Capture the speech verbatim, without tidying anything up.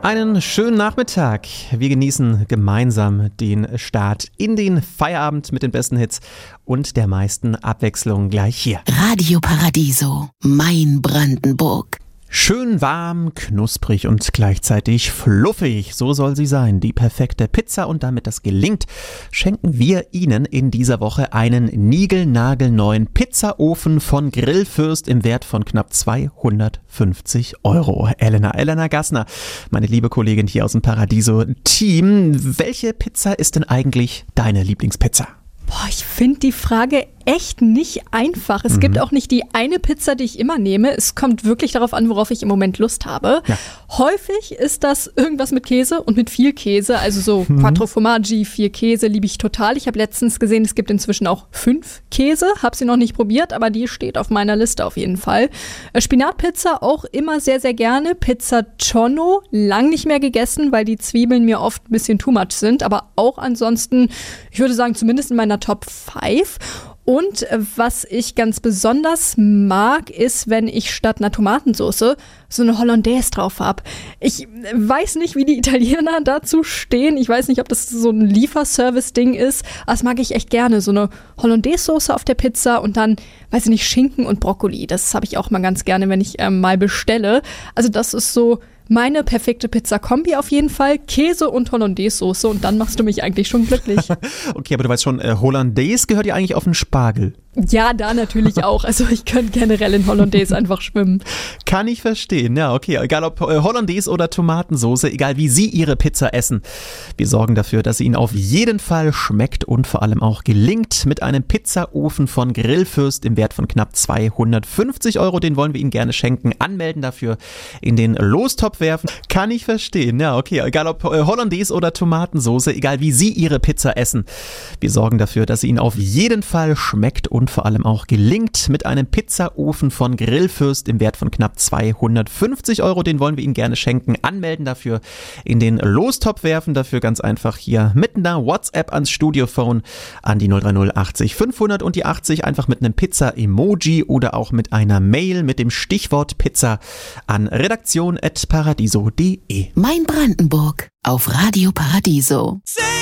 Einen schönen Nachmittag. Wir genießen gemeinsam den Start in den Feierabend mit den besten Hits und der meisten Abwechslung gleich hier. Radio Paradiso, mein Brandenburg. Schön warm, knusprig und gleichzeitig fluffig. So soll sie sein. Die perfekte Pizza, und damit das gelingt, schenken wir Ihnen in dieser Woche einen niegelnagelneuen Pizzaofen von Grillfürst im Wert von knapp zweihundertfünfzig Euro. Elena, Elena Gassner, meine liebe Kollegin hier aus dem Paradiso-Team. Welche Pizza ist denn eigentlich deine Lieblingspizza? Boah, ich finde die Frage echt nicht einfach. Es mhm. gibt auch nicht die eine Pizza, die ich immer nehme. Es kommt wirklich darauf an, worauf ich im Moment Lust habe. Ja. Häufig ist das irgendwas mit Käse und mit viel Käse. Also so mhm. Quattro Formaggi, vier Käse liebe ich total. Ich habe letztens gesehen, es gibt inzwischen auch fünf Käse. Habe sie noch nicht probiert, aber die steht auf meiner Liste auf jeden Fall. Spinatpizza auch immer sehr, sehr gerne. Pizza Tonno, lang nicht mehr gegessen, weil die Zwiebeln mir oft ein bisschen too much sind. Aber auch ansonsten, ich würde sagen, zumindest in meiner Top fünf. Und was ich ganz besonders mag, ist, wenn ich statt einer Tomatensauce so eine Hollandaise drauf habe. Ich weiß nicht, wie die Italiener dazu stehen. Ich weiß nicht, ob das so ein Lieferservice-Ding ist. Aber das mag ich echt gerne. So eine Hollandaise-Sauce auf der Pizza und dann, weiß ich nicht, Schinken und Brokkoli. Das habe ich auch mal ganz gerne, wenn ich ähm, mal bestelle. Also das ist so meine perfekte Pizza-Kombi auf jeden Fall. Käse und Hollandaise-Soße, und dann machst du mich eigentlich schon glücklich. Okay, aber du weißt schon, äh, Hollandaise gehört ja eigentlich auf den Spargel. Ja, da natürlich auch. Also ich könnte generell in Hollandaise einfach schwimmen. Kann ich verstehen, ja, okay. Egal ob äh, Hollandaise oder Tomatensauce, egal wie Sie Ihre Pizza essen. Wir sorgen dafür, dass sie Ihnen auf jeden Fall schmeckt und vor allem auch gelingt. Mit einem Pizzaofen von Grillfürst im Wert von knapp zweihundertfünfzig Euro. Den wollen wir Ihnen gerne schenken. Anmelden dafür, in den Lostopf werfen. Kann ich verstehen, ja, okay. Egal ob äh, Hollandaise oder Tomatensauce, egal wie Sie Ihre Pizza essen. Wir sorgen dafür, dass sie Ihnen auf jeden Fall schmeckt und Und vor allem auch gelingt. Mit einem Pizzaofen von Grillfürst im Wert von knapp zweihundertfünfzig Euro. Den wollen wir Ihnen gerne schenken. Anmelden dafür, in den Lostopf werfen. Dafür ganz einfach hier mit einer WhatsApp ans Studiophone an die null drei null achtzig fünfhundert und die achtzig. Einfach mit einem Pizza-Emoji oder auch mit einer Mail mit dem Stichwort Pizza an redaktion at paradiso punkt de. Mein Brandenburg auf Radio Paradiso.